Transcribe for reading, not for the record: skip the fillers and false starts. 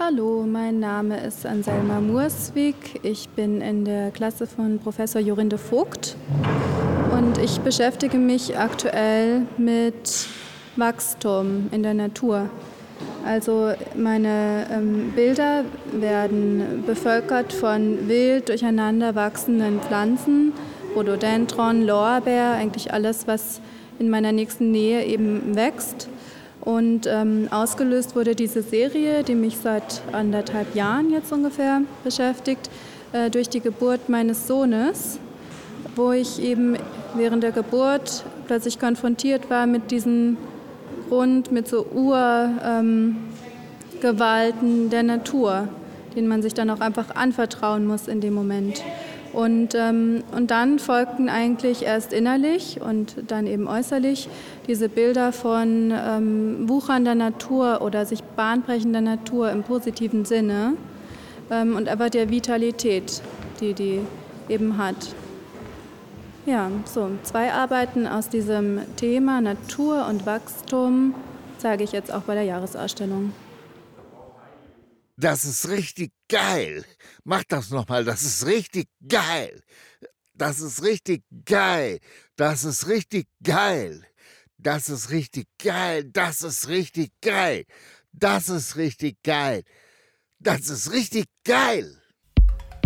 Hallo, mein Name ist Anselma Murswig. Ich bin in der Klasse von Professor Jorinde Vogt und ich beschäftige mich aktuell mit Wachstum in der Natur. Also meine Bilder werden bevölkert von wild durcheinander wachsenden Pflanzen, Rhododendron, Lorbeer, eigentlich alles, was in meiner nächsten Nähe eben wächst. Und ausgelöst wurde diese Serie, die mich seit 1,5 Jahren jetzt ungefähr beschäftigt, durch die Geburt meines Sohnes, wo ich eben während der Geburt plötzlich konfrontiert war mit diesem Grund, mit so Urgewalten der Natur, denen man sich dann auch einfach anvertrauen muss in dem Moment. Und dann folgten eigentlich erst innerlich und dann eben äußerlich diese Bilder von wuchernder Natur oder sich bahnbrechender Natur im positiven Sinne und einfach der Vitalität, die eben hat. Ja, so 2 Arbeiten aus diesem Thema Natur und Wachstum zeige ich jetzt auch bei der Jahresausstellung. Das ist richtig geil. Mach das noch mal, das ist richtig geil. Das ist richtig geil. Das ist richtig geil. Das ist richtig geil. Das ist richtig geil. Das ist richtig geil. Das ist richtig geil.